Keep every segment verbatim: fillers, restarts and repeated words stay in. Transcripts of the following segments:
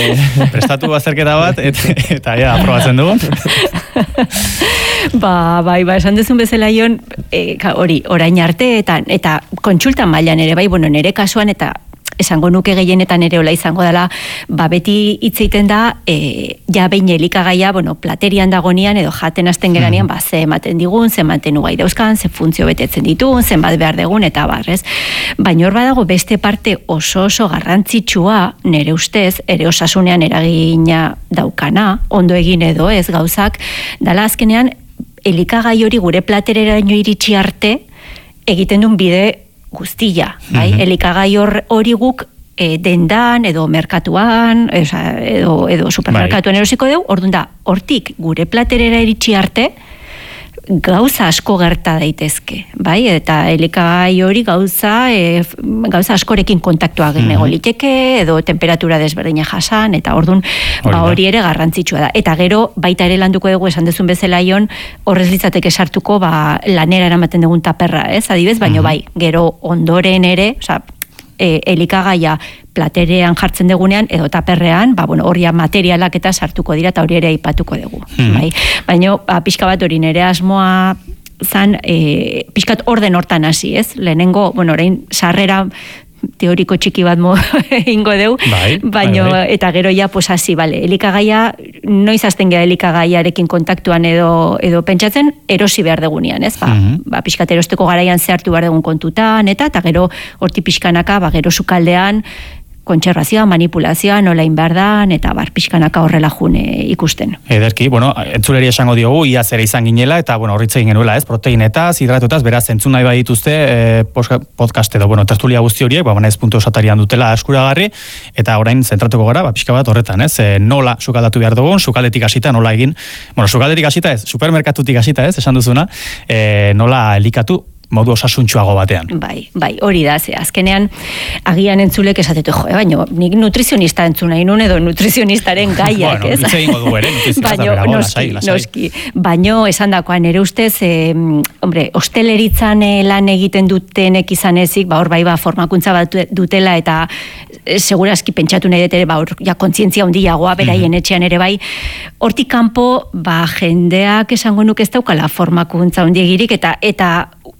prestatu azterketa bat, et, eta ja, aprobatzen dugu. Ba, bai, ba, esan dezun bezala Jon, e, hori, orain arte, eta, eta kontsultan mailan ere, bai, bueno, nere kasuan, eta esango nuke gehienetan ere hola izango dela, ba beti hitz egiten da, e, ja behin elikagaia, bueno, platerian dagonean edo jaten hasten geranean, mm. ba ze ematen digun, ze ematen ugai dauzkan, ze funtzio betetzen ditun, zenbat behar degun eta bar, ez? Baina hor badago beste parte oso oso garrantzitsua, nere ustez, ere osasunean eragina daukana, ondo egin edo ez gauzak, dala azkenean elikagai hori gure platereraino iritsi arte egiten duen bide guztia, bai? Mm-hmm. Elikagai hori guk e, dendan edo merkatuan, edo, edo supermerkatuan bai. Erosiko dugu, orduan da, hortik gure platerera iritsi arte, gauza asko gerta daitezke, bai? Eta elikagai hori gauza, e, gauza askorekin kontaktua mm-hmm. liteke, edo temperatura desberdina jasan, eta orduan ba, hori ere garrantzitsua da. Eta gero, baita ere landuko dugu esan dezun bezala Jon, horrez litzateke sartuko ba, lanera eramaten dugun taperra, ez? Adibez, baino mm-hmm. bai, gero ondoren ere, oza, e, elikagaia platerean jartzen dugunean, edo taperrean, ba, bueno, horria materialak eta sartuko dira, eta hori ere aipatuko dugu. Hmm. Bai? Baina, ba, pixka bat hori nere asmoa zan, e, pixkat orden hortan hasi, ez? Lehenengo, bueno, orain sarrera teoriko txiki bat mo ingo deu, bai, baino, bai, bai. Eta gero ja, pues hasi, bale, elikagaia, noiz hasten gara elikagaiarekin kontaktuan edo, edo pentsatzen, erosi behar degunean, ez? Ba, mm-hmm. ba, pixkat erosteko garaian zehartu behar degun kontutan, eta, eta gero horti pixkanaka, ba, gero sukaldean, kontserbazioa, manipulazioa, nola inbardan, eta bar, pixkanaka horrela june ikusten. Ederki, bueno, entzuleri esango diogu, ia zera izan ginela, eta, bueno, horritze egin genuela, ez, proteinetaz, hidratotaz, beraz, entzun nahi bai dituzte, eh, podcast edo, bueno, tertulia guzti horiek, ba, banaiz puntu esatarian dutela eskuragarri, eta orain zentratuko gara, ba, pixka bat horretan, ez, e, nola sukaldatu behar dugun, sukaldetik hasita, nola egin, bueno, sukaldetik hasita ez, supermerkatutik hasita ez, esan duzuna, e, nola elikatu, modu osasuntxuago batean. Bai, bai, hori da, ze, azkenean agian entzulek esatetu, jo, baina nik nutrizionista entzuna inun edo nutrizionistaren gaiak, bueno, ez? Bueno, egin godu ere, nutrizionista berago, lasai, lasai. Noski, baino esan dakoan ere ustez, eh, hombre, hosteleritzan lan egiten dutenek izan ezik, ba, hor bai, ba, formakuntza bat dutela, eta eh, segurazki pentsatu nahi dut ere, ba, hor, ja, kontzientzia handiagoa, beraien mm-hmm. etxean ere bai, hortik kanpo, ba, jendeak esango nuke ez daukala formakuntza handiegirik, eta, eta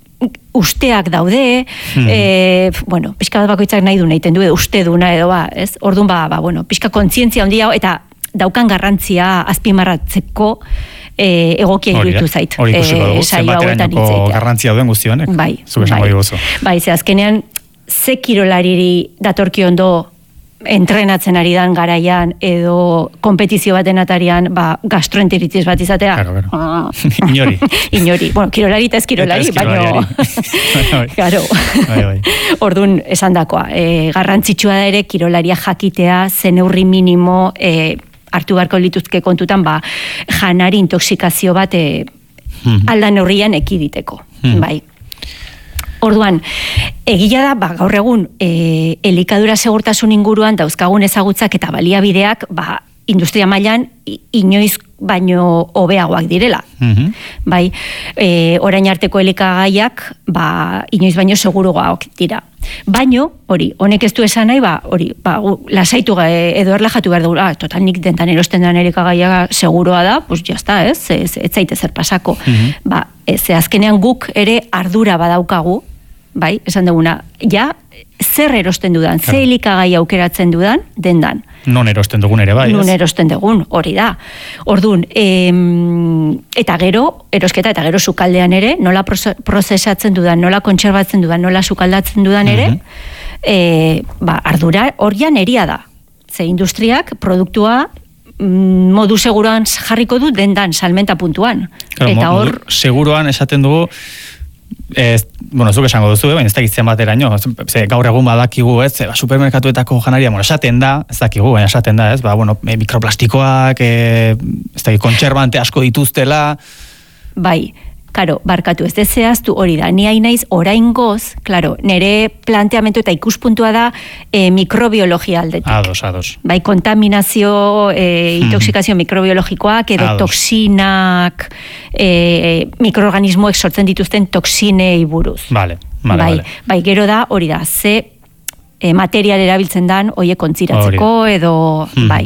usteak daude, hmm. e, bueno, pixka bat bakoitzak nahi du nahiten du, uste duna edo ba, ez? Orduan ba, ba, bueno, pixka kontzientzia handia eta daukan garrantzia azpimarratzeko e, egokia iruditu zait. Hori ikusiko dugu, zenbaterainoko garrantzia duen guztionek. Bai, zuk esango diguzu. Bai, ze azkenean, ze kirolariri datorki ondo entrenatzen ari dan garaian edo kompetizio baten atarian ba, gastroenteritis bat izatea. Claro, claro. Ah. Inori. Inori. Bueno, kirolari eta ez kirolari, baina... Claro. Orduan, esan dakoa. E, garrantzitsua da ere, kirolaria jakitea, zeneurri minimo, e, hartu beharko lituzke kontutan, ba, janari intoxikazio bat e, hmm. aldan horrian ekiditeko. Hmm. Bai. Orduan, egia da, ba, gaur egun, e, elikadura segurtasun inguruan dauzkagun ezagutzak eta baliabideak, ba, industria mailan inoiz baino hobeagoak direla. Mm-hmm. Bai, e, orain arteko elikagaiak, ba, inoiz baino seguruagoak dira. Baino, hori, honek ez du esan nahi, ba, hori, ba, lasaitu edo erlajatu behar dugu, ah, total nik dentan erosten den elikagaia seguroa da, pues jazta, ez, ez, ez zaite zer pasako. Mm-hmm. Ba, ez, azkenean guk ere ardura badaukagu, bai, esan duguna, ja, zer erosten dudan, ze elikagai aukeratzen dudan, dendan. Non erosten dugun ere bai, ez? Non erosten dugun, hori da. Orduan, em, eta gero, erosketa eta gero sukaldean ere, nola prozesatzen dudan, nola kontserbatzen dudan, nola sukaldatzen dudan ere, mm-hmm. e, ba, ardura horian eria da. Ze industriak produktua modu seguruan jarriko du dendan, salmenta puntuan. Claro, eta hor... Modu seguruan esaten dugu, Ez, bueno, zuk esango duzu, baina ez dakitzen bateraino, ze gaur egun badakigu, ez, supermerkatuetako janaria, bueno, esaten da, ez dakigu, baina esaten da, ez, ba, bueno, mikroplastikoak, e, ez dakik, kontserbante asko dituztela. Bai, karo, barkatu, ez dezehaztu hori da, ni hain naiz oraingoz, klaro, nire planteamentu eta ikuspuntua da e, mikrobiologia aldetik. Ados, ados. Bai, kontaminazio, e, intoxikazio hmm. mikrobiologikoak, edo ados. Toksinak, e, mikroorganismoek sortzen dituzten toksinei buruz. Vale, vale, bai, vale. Bai, gero da, hori da, ze e, material erabiltzen dan, oie kontziratzeko, edo, hmm. bai,